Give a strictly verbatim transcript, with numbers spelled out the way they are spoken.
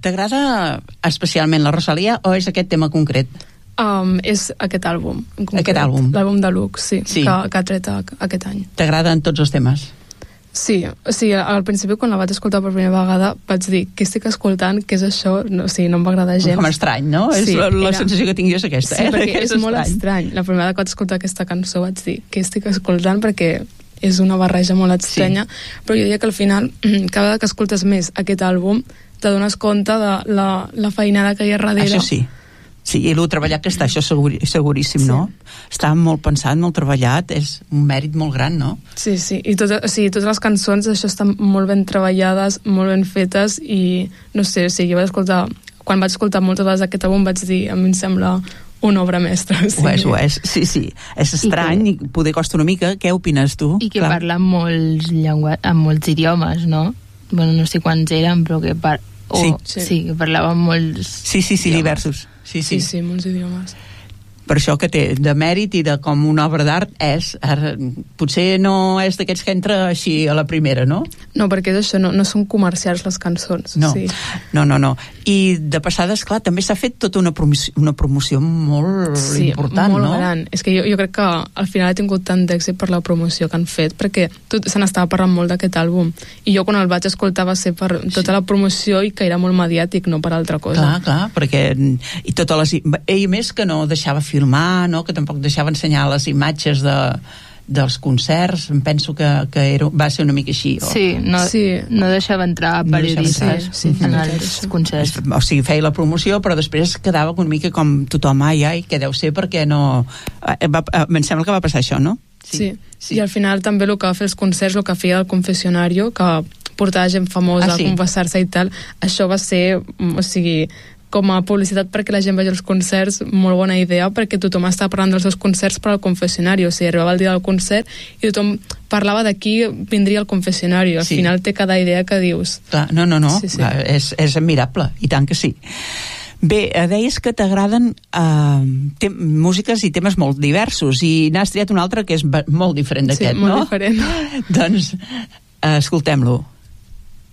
T'agrada especialment la Rosalía o és aquest tema concret? Um, és aquest àlbum. En concret, aquest àlbum? L'àlbum de Lux, sí, sí. Que, que ha tret aquest any. T'agraden tots els temes? Sí, o sigui, al principi quan la vaig escoltar per primera vegada vaig dir, què estic escoltant, què és això? No, o sigui, no em va agradar gens. Com estrany, no? Sí, és la, la era... sensació que tinc jo és aquesta. Sí, eh? perquè és, és molt estrany. La primera vegada que vaig escoltar aquesta cançó vaig dir, què estic escoltant? Perquè és una barreja molt estranya, sí. Però jo diria que al final, cada vegada que escoltes més aquest àlbum, t'adones compte de la, la feinada que hi ha darrere. Això sí. Sí, i el treballat que està, això seguri, seguríssim, sí. No? Està molt pensat, molt treballat, és un mèrit molt gran, no? Sí, sí, i tot, o sigui, totes les cançons això estan molt ben treballades, molt ben fetes, i no sé, o sigui, jo vaig escoltar, quan vaig escoltar moltes vegades aquest àlbum vaig dir, a mi em sembla una obra mestra. Sí. Ho és, ho és, sí, sí. És estrany i, que... i poder costa una mica. Què opines tu? I que Clar. Parla en molts, llengua... en molts idiomes, no? Bueno, no sé quants eren, però que par... o, sí. sí, que parlava en molts sí, sí, sí, diversos. Sí, sí, sí, sí, molts idiomes. Per això que té de mèrit i de com una obra d'art és, ara, potser no és d'aquests que entra així a la primera, no? No, perquè és això, no, no són comercials les cançons. No, sí. no, no, no. I de passada, esclar, també s'ha fet tota una promoció, una promoció molt sí, important, molt no? gran. És que jo, jo crec que al final ha tingut tant d'èxit per la promoció que han fet, perquè tot, se n'estava parlant molt d'aquest àlbum. I jo quan el vaig escoltar va ser per tota sí. La promoció i que era molt mediàtic, no per altra cosa. Clar, clar, perquè i totes les... Ell més que no deixava filmar, no? Que tampoc deixava ensenyar les imatges de, dels concerts, em penso que, que era, va ser una mica així. O... Sí, no, sí, no deixava entrar periodistes no sí, sí, en els concerts. O sigui, feia la promoció, però després quedava una mica com tothom, ai, ai, què deu ser, perquè no... Va, em sembla que va passar això, no? Sí, sí, sí. I al final també el que va fer els concerts, el que feia el confessionario, que portava gent famosa ah, sí. A confessar-se i tal, això va ser, o sigui... com a publicitat perquè la gent vegi els concerts, molt bona idea, perquè tothom estava parlant dels seus concerts per al confessionari, o sigui, arribava el dia del concert i tothom parlava de qui vindria al confessionari, al sí. Final té cada idea que dius. Clar, no, no, no, sí, sí. És, és admirable, i tant que sí. Bé, deies que t'agraden eh, músiques i temes molt diversos, i n'has triat un altre que és molt diferent d'aquest, sí, molt no? Diferent. Doncs eh, escoltem-lo.